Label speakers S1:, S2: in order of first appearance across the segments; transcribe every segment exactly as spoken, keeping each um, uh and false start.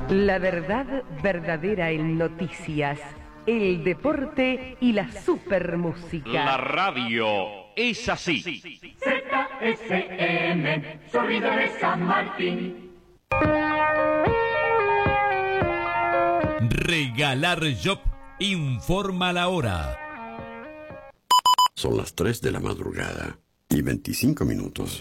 S1: La verdad verdadera en noticias, el deporte y la supermúsica.
S2: La radio es así.
S3: Z S M, sonido de San Martín.
S4: Regalar Job informa la hora.
S5: Son las tres de la madrugada y veinticinco minutos.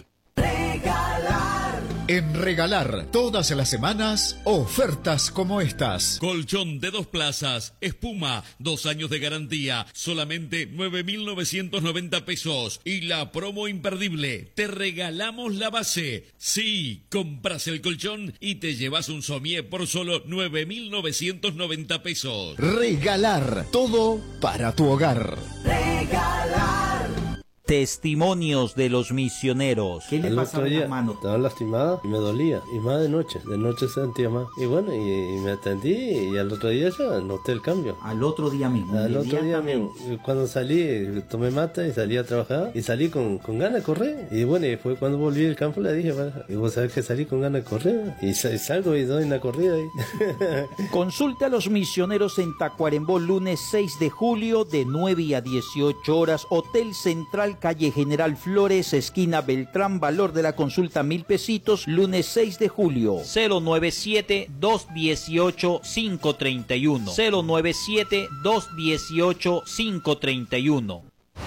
S6: En Regalar, todas las semanas, ofertas como estas.
S4: Colchón de dos plazas, espuma, dos años de garantía, solamente nueve mil novecientos noventa pesos. Y la promo imperdible, te regalamos la base. Sí, compras el colchón y te llevas un somier por solo nueve mil novecientos noventa pesos.
S6: Regalar, todo para tu hogar.
S7: Regalar. Testimonios de los misioneros.
S8: ¿Qué le pasaba en la mano? Estaba lastimada y me dolía. Y más de noche. De noche se sentía más. Y bueno, y, y me atendí y al otro día ya noté el cambio.
S7: Al otro día mismo.
S8: Al otro día mismo. Cuando salí, tomé mata y salí a trabajar. Y salí con, con ganas de correr. Y bueno, y fue cuando volví al campo le dije, bueno, y vos sabés que salí con ganas de correr. Y, y salgo y doy una corrida ahí.
S7: Consulte a los misioneros en Tacuarembó, lunes seis de julio, de nueve a dieciocho horas. Hotel Central, calle General Flores, esquina Beltrán, valor de la consulta mil pesitos, lunes seis de julio. cero nueve siete, dos uno ocho, cinco tres uno. cero nueve siete, dos uno ocho, cinco tres uno.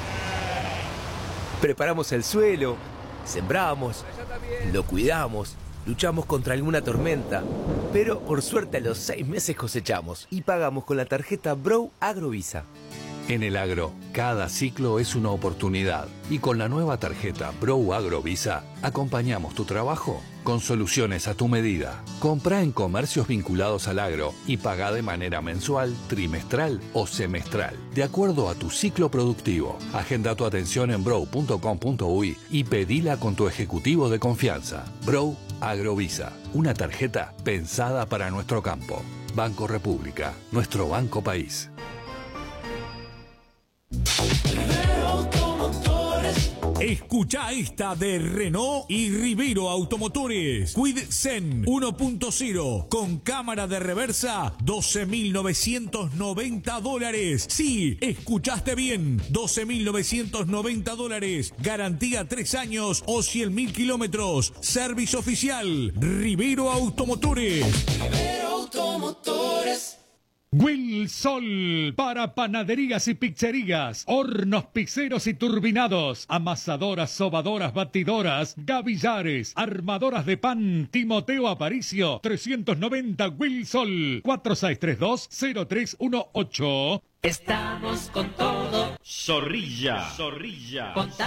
S9: Preparamos el suelo, sembramos, lo cuidamos, luchamos contra alguna tormenta, pero por suerte a los seis meses cosechamos y pagamos con la tarjeta Brow Agrovisa.
S10: En el agro, cada ciclo es una oportunidad y con la nueva tarjeta Brow Agrovisa acompañamos tu trabajo con soluciones a tu medida. Comprá en comercios vinculados al agro y pagá de manera mensual, trimestral o semestral, de acuerdo a tu ciclo productivo. Agenda tu atención en brow punto com punto uy y pedila con tu ejecutivo de confianza. Brow Agrovisa, una tarjeta pensada para nuestro campo. Banco República, nuestro banco país.
S4: Escucha esta de Renault y Rivero Automotores. Quid Zen uno punto cero con cámara de reversa, doce mil novecientos noventa dólares. Sí, escuchaste bien, doce mil novecientos noventa dólares. Garantía tres años o cien mil kilómetros. Servicio oficial, Rivero Automotores.
S3: Rivero Automotores.
S11: Wilsol, para panaderías y pizzerías, hornos pizzeros y turbinados, amasadoras, sobadoras, batidoras, gavillares, armadoras de pan. Timoteo Aparicio, trescientos noventa Wilsol, cuatro seis tres dos, cero tres uno ocho.
S3: Estamos con todo.
S2: Zorrilla, Zorrilla.
S3: Contá